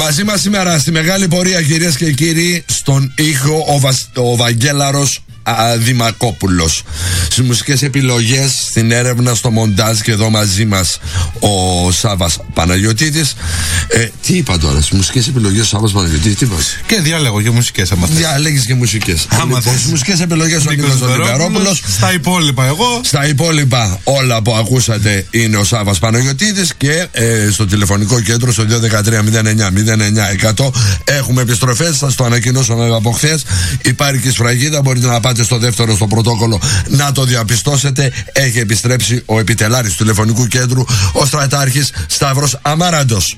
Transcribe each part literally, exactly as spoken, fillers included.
Μαζί μας σήμερα στη μεγάλη πορεία, κυρίες και κύριοι, στον ήχο ο, Βασ... ο Βαγγέλαρος Δημακόπουλος. Στις μουσικές επιλογές, στην έρευνα, στο μοντάζ και εδώ μαζί μας ο Σάββας Παναγιωτίδης. ε, Τι είπα τώρα, στις μουσικές επιλογές ο Σάββας Παναγιωτίδης, τι είπα? Και διάλεγω και μουσικές άμα θες. Διαλέγεις και μουσικές. Άμα θες. Στις μουσικές επιλογές ο Νίκος Ολυμπιαρόπουλος. Στα υπόλοιπα εγώ. Στα υπόλοιπα όλα που ακούσατε είναι ο Σάββας Παναγιωτίδης. Και ε, στο τηλεφωνικό κέντρο στο δύο ένα τρία μηδέν εννιά μηδέν εννιά εκατό έχουμε επιστροφές. Σας το ανακοινώσαμε από χθες. Υπάρχει και σφραγίδα, μπορείτε να πάτε στο δεύτερο στο πρωτόκολλο να το διαπιστώσετε. Έχει επιστρέψει ο επιτελάρης του τηλεφωνικού κέντρου, ο στρατάρχης Σταύρος Αμάραντος.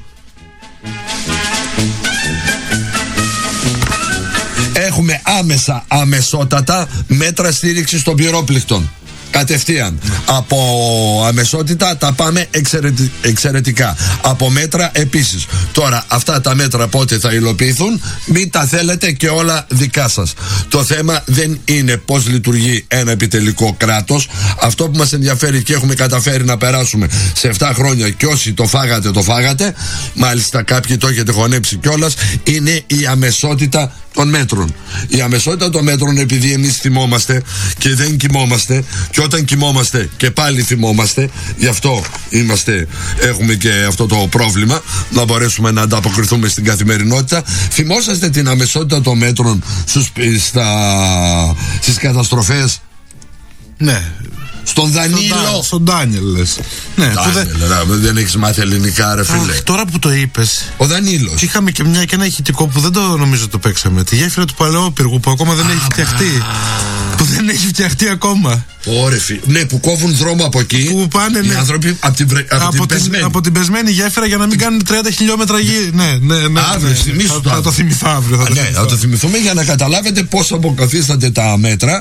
Έχουμε άμεσα, αμεσότατα μέτρα στήριξης των πυρόπληκτων. Κατευθείαν. Από αμεσότητα τα πάμε εξαιρετι... εξαιρετικά. Από μέτρα επίσης. Τώρα αυτά τα μέτρα πότε θα υλοποιηθούν, μην τα θέλετε και όλα δικά σας. Το θέμα δεν είναι πώς λειτουργεί ένα επιτελικό κράτος. Αυτό που μας ενδιαφέρει και έχουμε καταφέρει να περάσουμε σε επτά χρόνια, και όσοι το φάγατε το φάγατε, μάλιστα κάποιοι το έχετε χωνέψει κιόλας, είναι η αμεσότητα των μέτρων. Η αμεσότητα των μέτρων, επειδή εμείς θυμόμαστε και δεν κοιμόμαστε, και όταν κοιμόμαστε και πάλι θυμόμαστε, γι' αυτό είμαστε, έχουμε και αυτό το πρόβλημα, να μπορέσουμε να ανταποκριθούμε στην καθημερινότητα. Θυμόσαστε την αμεσότητα των μέτρων στους, στα, στις καταστροφές? Ναι. Στον Δανίλο. Στον Ντάνιελ λες. Ναι, Ντάνιελ, δεν... δεν έχεις μάθει ελληνικά, ρε φίλε. Αχ, τώρα που το είπες. Ο Δανίλος. Είχαμε και, μια, και ένα ηχητικό που δεν το νομίζω το παίξαμε. Τη γέφυρα του Παλαιόπυργου που ακόμα δεν έχει φτιαχτεί. Που δεν έχει φτιαχτεί ακόμα. Ωραία, ναι, που κόβουν δρόμο από εκεί. Που πάνε, ναι. Οι άνθρωποι από την, από από την, την πεσμένη. Από την πεσμένη γέφυρα για να μην κάνουν τριάντα χιλιόμετρα γη. Ναι, ναι, ναι. Αύριο, ναι, ναι. Θα, θα το θυμηθώ αύριο. Θα, Α, το ναι, θυμηθώ. θα το θυμηθούμε για να καταλάβετε πώς αποκαθίστανται τα μέτρα,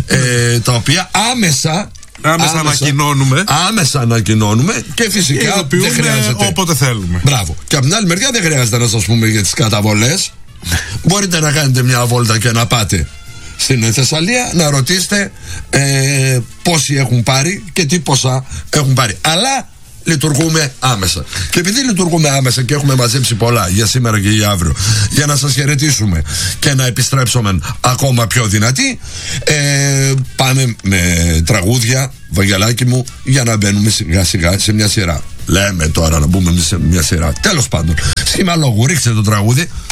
ε, τα οποία άμεσα. Άμεσα ανακοινώνουμε. Άμεσα ανακοινώνουμε και φυσικά και δεν χρειάζεται. Όποτε θέλουμε. Μπράβο. Και από την άλλη μεριά δεν χρειάζεται να σας πούμε για τις καταβολές. Μπορείτε να κάνετε μια βόλτα και να πάτε στην Θεσσαλία να ρωτήσετε ε, πόσοι έχουν πάρει και τι ποσά έχουν πάρει. Αλλά λειτουργούμε άμεσα. Και επειδή λειτουργούμε άμεσα και έχουμε μαζέψει πολλά για σήμερα και για αύριο, για να σας χαιρετήσουμε και να επιστρέψουμε ακόμα πιο δυνατοί, ε, πάμε με τραγούδια, Βαγγελάκι μου, για να μπαίνουμε σιγά σιγά σε μια σειρά. Λέμε τώρα να μπούμε σε μια σειρά. Τέλος πάντων, σχήμα λόγου, ρίξτε το τραγούδι.